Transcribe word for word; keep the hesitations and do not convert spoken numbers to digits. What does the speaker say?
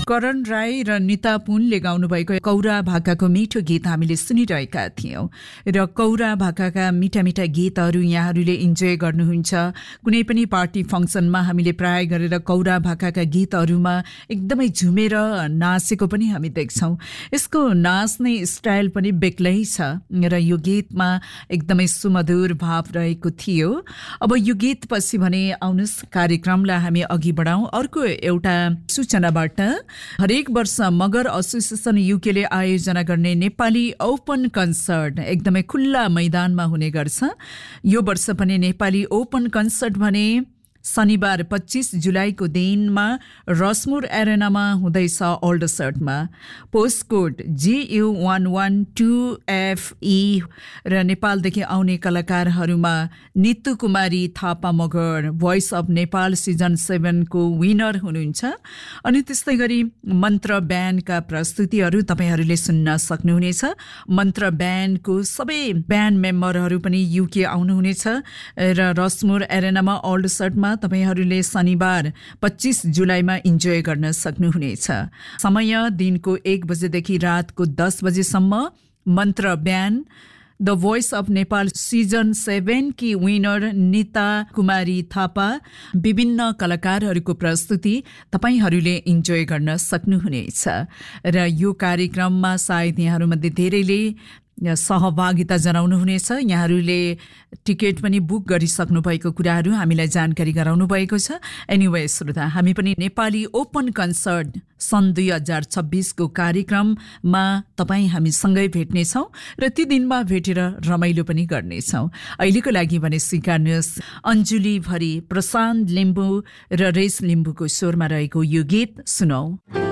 करण राई र निता पुनले गाउनुभएको कौरा भाकाको मिठो गीत हामीले सुनिरहेका थियौं र कौरा भाकाका मिठा मिठा गीतहरू यहाँहरूले इन्जोय गर्नुहुन्छ। कुनै पनि पार्टी फंक्सनमा हामीले प्राय गरेर कौरा भाकाका गीतहरूमा एकदमै झुमेर नाचेको पनि हामी देख्छौं। यसको नाच्ने स्टाइल पनि बेग्लै छ र यो गीतमा एकदमै सुमधुर भाव रहेको थियो। अब यो गीत पछि भने आउनुस् कार्यक्रमलाई हामी अघि बढाउँ। अर्को एउटा सूचनाबाट हरेक वर्ष मगर एसोसिएसन युकेले आयोजना गर्ने नेपाली ओपन कन्सर्ट एकदमै खुल्ला मैदानमा हुने गर्छ। यो वर्ष पनि नेपाली ओपन कन्सर्ट भने शनिबार पच्चीस जुलाईको दिनमा रसमुर एरेनामा हुँदैछ। ओल्डसर्टमा post code जीयू one one two FE र नेपालदेखि आउने कलाकारहरूमा नितु कुमारी Thapa Magar voice of Nepal season सेभेनको winner हुनुहुन्छ। अनि त्यस्तै गरी मन्त्र ब्यान्डका प्रस्तुतिहरू तपाईहरूले सुन्न सक्नुहुनेछ। मन्त्र ब्यान्डको सबै ब्यान्ड मेम्बरहरू पनि युके आउनुहुनेछ र रसमुर एरेनामा ओल्डसर्टमा तपाईहरूले शनिबार पच्चीस जुलाईमा इन्जोय गर्न सक्नुहुनेछ। समय दिनको एक बजेदेखि रातको दस बजेसम्म। मन्त्र band the voice of Nepal season seven Ki winner Nita कुमारी थापा विभिन्न कलाकारहरूको प्रस्तुति तपाईहरूले इन्जोय गर्न सक्नुहुनेछ र यो कार्यक्रममा सायद यहाँहरूमध्ये धेरैले सहभागिता जनाउनुहुनेछ। यहाँहरूले टिकट पनि बुक गरिसक्नु भएको कुराहरू हामीलाई जानकारी गराउनु भएको छ। एनिवे श्रोता, हामी पनि नेपाली ओपन कन्सर्ट सन् दुई हजार छब्बीसको कार्यक्रममा तपाईँ हामी सँगै भेट्नेछौँ र ती दिनमा भेटेर रमाइलो पनि गर्नेछौँ। अहिलेको लागि भने स्वीकार्नुहोस् अञ्जुली भरी प्रशान्त लिम्बू र रेस लिम्बूको स्वरमा रहेको यो गीत सुनौ।